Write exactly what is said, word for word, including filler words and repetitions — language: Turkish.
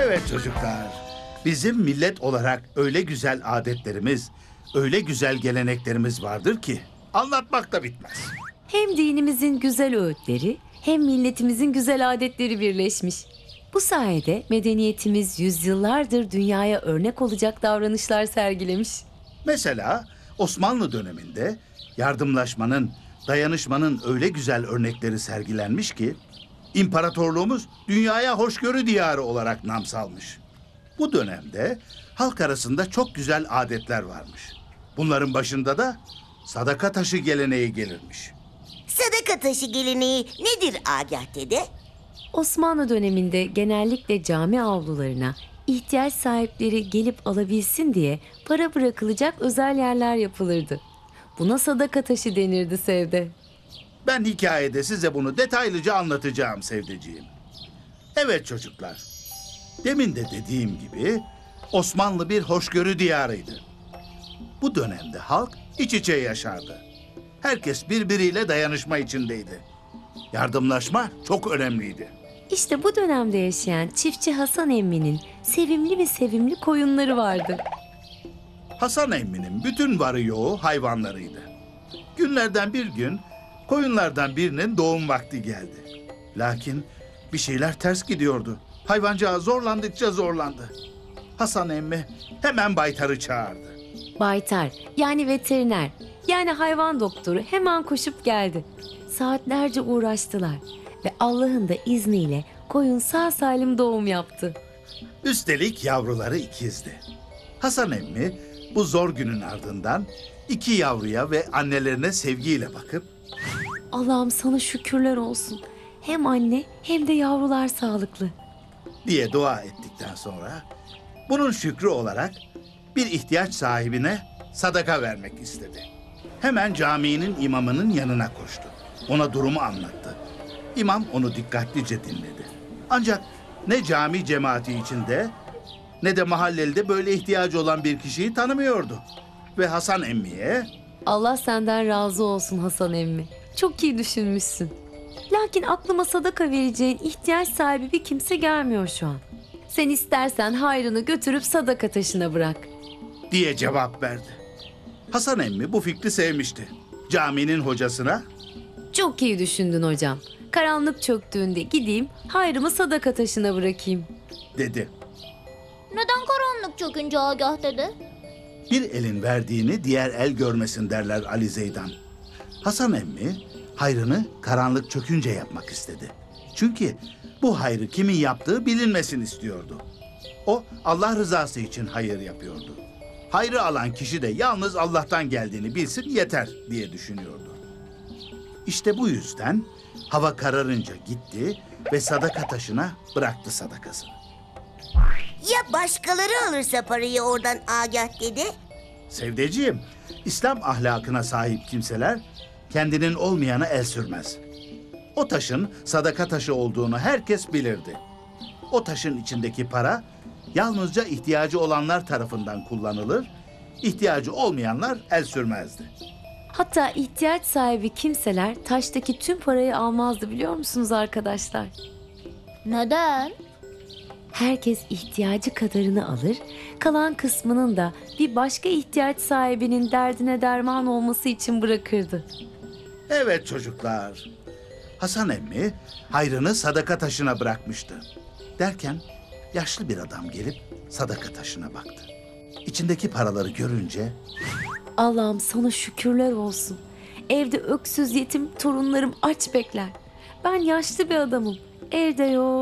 Evet çocuklar, bizim millet olarak öyle güzel adetlerimiz, öyle güzel geleneklerimiz vardır ki anlatmak da bitmez. Hem dinimizin güzel öğütleri hem milletimizin güzel adetleri birleşmiş. Bu sayede medeniyetimiz yüzyıllardır dünyaya örnek olacak davranışlar sergilemiş. Mesela Osmanlı döneminde yardımlaşmanın, dayanışmanın öyle güzel örnekleri sergilenmiş ki imparatorluğumuz dünyaya hoşgörü diyarı olarak nam salmış. Bu dönemde halk arasında çok güzel adetler varmış. Bunların başında da sadaka taşı geleneği gelirmiş. Sadaka taşı geleneği nedir Agah dede? Osmanlı döneminde genellikle cami avlularına ihtiyaç sahipleri gelip alabilsin diye para bırakılacak özel yerler yapılırdı. Buna sadaka taşı denirdi Sevde. Ben hikayede size bunu detaylıca anlatacağım Sevdeciğim. Evet çocuklar, demin de dediğim gibi Osmanlı bir hoşgörü diyarıydı. Bu dönemde halk iç içe yaşardı. Herkes birbiriyle dayanışma içindeydi. Yardımlaşma çok önemliydi. İşte bu dönemde yaşayan çiftçi Hasan Emmi'nin sevimli ve sevimli koyunları vardı. Hasan emminin bütün varı yoğu hayvanlarıydı. Günlerden bir gün koyunlardan birinin doğum vakti geldi. Lakin bir şeyler ters gidiyordu. Hayvancağız zorlandıkça zorlandı. Hasan emmi hemen baytarı çağırdı. Baytar yani veteriner yani hayvan doktoru hemen koşup geldi. Saatlerce uğraştılar ve Allah'ın da izniyle koyun sağ salim doğum yaptı. Üstelik yavruları ikizdi. Hasan emmi bu zor günün ardından iki yavruya ve annelerine sevgiyle bakıp Allah'ım sana şükürler olsun. Hem anne hem de yavrular sağlıklı. diye dua ettikten sonra bunun şükrü olarak bir ihtiyaç sahibine sadaka vermek istedi. Hemen caminin imamının yanına koştu. Ona durumu anlattı. İmam onu dikkatlice dinledi. Ancak ne cami cemaati içinde ne de mahallede böyle ihtiyacı olan bir kişiyi tanımıyordu. Ve Hasan emmiye Allah senden razı olsun Hasan emmi. Çok iyi düşünmüşsün. Lakin aklıma sadaka vereceğin ihtiyaç sahibi bir kimse gelmiyor şu an. Sen istersen hayrını götürüp sadaka taşına bırak. diye cevap verdi. Hasan emmi bu fikri sevmişti. Caminin hocasına Çok iyi düşündün hocam. Karanlık çöktüğünde gideyim hayrımı sadaka taşına bırakayım. dedi. Neden karanlık çökünce Agah dede? Bir elin verdiğini diğer el görmesin derler Ali Zeydan. Hasan emmi hayrını karanlık çökünce yapmak istedi. Çünkü bu hayrı kimin yaptığı bilinmesin istiyordu. O Allah rızası için hayır yapıyordu. Hayrı alan kişi de yalnız Allah'tan geldiğini bilsin yeter diye düşünüyordu. İşte bu yüzden hava kararınca gitti ve sadaka taşına bıraktı sadakasını. Ya başkaları alırsa parayı oradan Agah dede? Sevdeciğim, İslam ahlakına sahip kimseler kendinin olmayana el sürmez. O taşın sadaka taşı olduğunu herkes bilirdi. O taşın içindeki para yalnızca ihtiyacı olanlar tarafından kullanılır, ihtiyacı olmayanlar el sürmezdi. Hatta ihtiyaç sahibi kimseler taştaki tüm parayı almazdı biliyor musunuz arkadaşlar? Neden? Herkes ihtiyacı kadarını alır, kalan kısmının da bir başka ihtiyaç sahibinin derdine derman olması için bırakırdı. Evet çocuklar, Hasan emmi hayrını sadaka taşına bırakmıştı. Derken yaşlı bir adam gelip sadaka taşına baktı. İçindeki paraları görünce Allah'ım sana şükürler olsun. Evde öksüz yetim torunlarım aç bekler. Ben yaşlı bir adamım. Evde yok.